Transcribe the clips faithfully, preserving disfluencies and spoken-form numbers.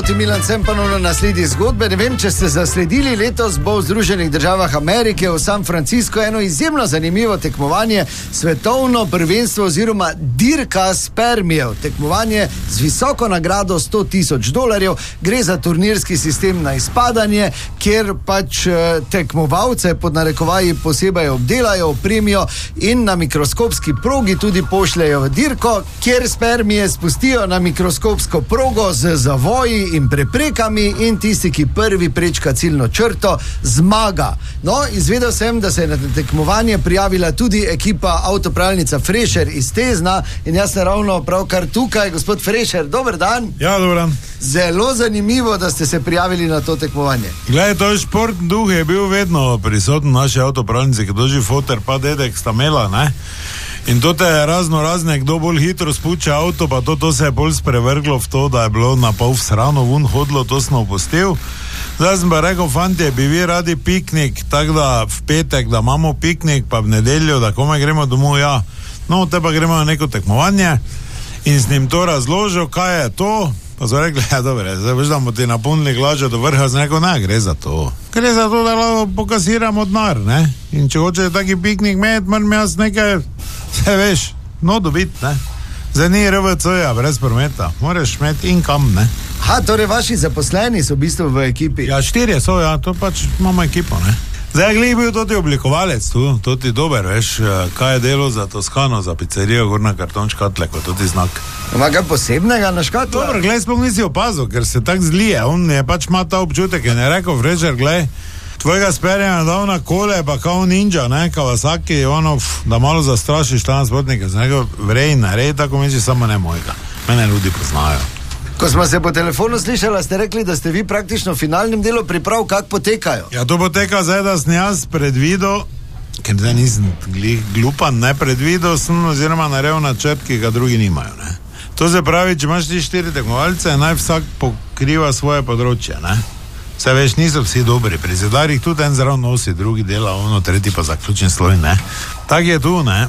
Milan, sem ponovno nasledi zgodbe. Ne vem, če ste zasledili, letos bo v Združenih državah Amerike v San Francisco eno izjemno zanimivo tekmovanje, svetovno prvenstvo oziroma dirka spermijev. Tekmovanje z visoko nagrado sto tisoč dolarjev. Gre za turnirski sistem na izpadanje, kjer pač tekmovalce pod narekovaji posebej obdelajo, opremijo in na mikroskopski progi tudi pošljajo v dirko, kjer spermije spustijo na mikroskopsko progo z zavoji in preprekami in tisti, ki prvi prečka ciljno črto, zmaga. No, izvedel sem, da se je na tekmovanje prijavila tudi ekipa avtopravljalnica Frešer iz Tezna in jaz sem ravno pravkar tukaj. Gospod Frešer, dober dan. Ja, dober dan. Zelo zanimivo, da ste se prijavili na to tekmovanje. Glej, to je športni duh, je bil vedno prisoten naši avtopravljalnici, ki doži foter pa dedek sta imela, ne? In to te je razno razne, kdo bolj hitro spuče avto, pa to, to se je bolj sprevrglo v to, da je bilo na pol srano vun hodilo, to sem opustil. Zdaj sem pa rekel, fantje, bi vi radi piknik, tako da v petek, da imamo piknik, pa v nedeljo, da komaj gremo domov, ja. No, te pa gremo na neko tekmovanje in s njim to razložil, kaj je to. Pa so rekli, ja, dobro, zdaj veš, da bomo ti napolnili glažo do vrha, sem rekel, ne, gre za to. Gre za to, da lahko pokasiramo denar, ne. In če hoče taki piknik imeti, moram jaz nekaj, vse veš, no dobiti, ne. Zdaj ni R V C-ja, brez prometa, moraš imeti in kam, ne. Ha, torej vaši zaposleni so v bistvu v ekipi. Ja, štirje so, ja, to pač imamo ekipo, ne. Zdaj, glej, bil to ti oblikovalec tu, to ti dober, veš, kaj je delo za Toskano, za pizzerijo, gor na karton škatle, kot to ti znak. Ima kaj posebnega na škatle? Dobro, glej, sploh nisi opazil, ker se tak zlije, on je pač ima ta občutek in je rekel, Frešer, glej, tvojega sperja dal na kole, pa kao ninja, ne, Kawasaki, ono, pf, da malo zastrašiš ta nasprotnike, sem rekel, vrej, narej, tako misliš, samo ne mojega, mene ljudi poznajo. Ko smo se po telefonu slišali, ste rekli, da ste vi praktično v finalnem delu priprav, kak potekajo. Ja, to poteka zdaj, da sem jaz predvidel, ker zdaj nisem glupan, ne, predvidel sem oziroma naredil načrt, ki ga drugi nimajo, ne. To se pravi, če imaš ti štiri tekmovalce, naj vsak pokriva svoje področje, ne. Vse veš, niso vsi dobri, pri zidarjih tudi en zraven nosi, drugi dela ono, tretji pa zaključen sloj, ne. Tak je tu, ne.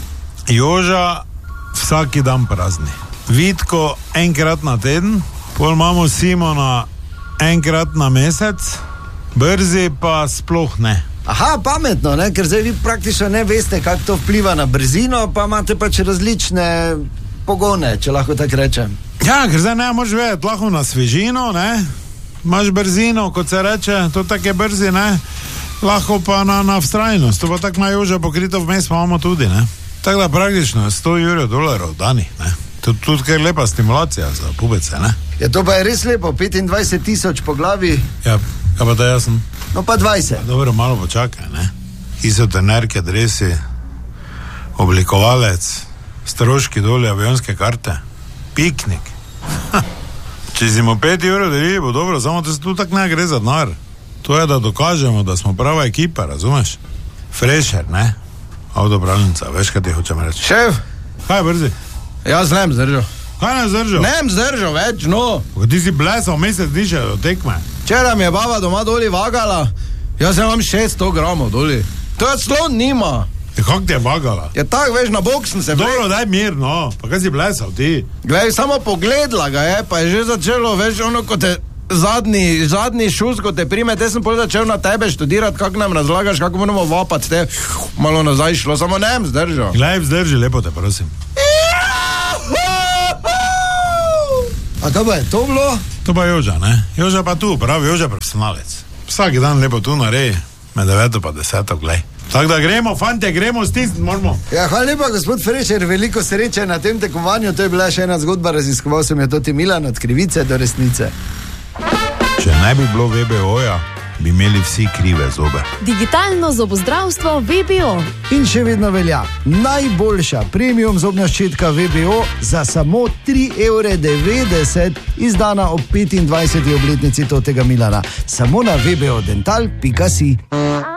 Joža vsaki dan prazni. Vitko enkrat na teden, pol imamo Simona enkrat na mesec, Brzi pa sploh ne. Aha, pametno, ne? Ker zdaj vi praktično ne veste, kako to vpliva na brzino, pa imate pač različne pogone, če lahko tako rečem. Ja, ker zdaj ne moraš vedeti, lahko na svežino, ne, imaš brzino, kot se reče, to tako je brzi, ne, lahko pa na, na vztrajnost, to pa tako na Joža pokrito vmes pa imamo tudi, ne. Tako da praktično sto dolarjev dani, ne. To je tudi kar lepa stimulacija za pubece, ne? Ja, to pa je res lepo, petindvajset tisoč po glavi. Ja, kaj pa da jaz sem? No pa dvajset. Dobro, malo počakaj, ne? Iso trenerke, dresi, oblikovalec, stroški doli, avionske karte, piknik. Ha. Če si mu pet evrov delili, bo dobro, samo da se tu tak ne gre za denar. To je, da dokažemo, da smo prava ekipa, razumeš? Frešer, ne? Avtopravljalnica, veš, kaj ti hočem reči? Šef! Kaj je Brzi? Jaz ne zdržal. Kaj ne zdržal? Ne zdržal več, no. Ko ti si blesal, mesec dni še do tekme. Včeraj mi je baba doma doli vagala, jaz imam šeststo gramov doli. To je slon nima. Ja, kako ti je vagala? Ja tak, veš, na bok sem se vlek. Dobro, daj mir, no. Pa kaj si blesal ti? Glej, samo pogledala ga je, pa je že začelo, veš, ono, ko te zadnji, zadnji šus, ko te prime, te sem pol začel na tebe študirati, kako nam razlagaš, kako moramo vapati, te malo nazaj šlo, samo ne vem zdržal. Glej, vzdrži, lepo te prosim. A to pa je to bilo? To pa Joža, ne? Joža pa tu, pravi Joža profesionalec. Vsak dan lepo tu nareji, med deveto pa deseto, glej. Tako da gremo, fantje, gremo stisniti, moramo. Ja, hvala lepa, gospod Frešer, veliko sreče na tem tekmovanju, to je bila še ena zgodba, raziskoval sem jo Toti Milan od krivice do resnice. Če ne bi bilo V B O-ja, bi imeli vsi krive zobe. Digitalno zobozdravstvo V B O. In še vedno velja, najboljša premium zobna ščetka V B O za samo tri evre devetdeset, izdana ob petindvajseti obletnici Totega Milana. Samo na v b o dental pika si.